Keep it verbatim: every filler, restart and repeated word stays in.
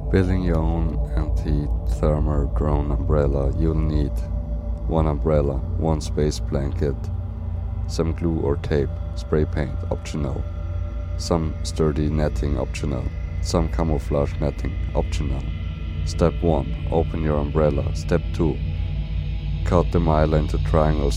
Building your own anti-thermal drone umbrella, you'll need one umbrella, one space blanket, some glue or tape, spray paint optional, some sturdy netting optional, some camouflage netting optional. Step one. Open your umbrella. Step two. Cut the mylar into triangles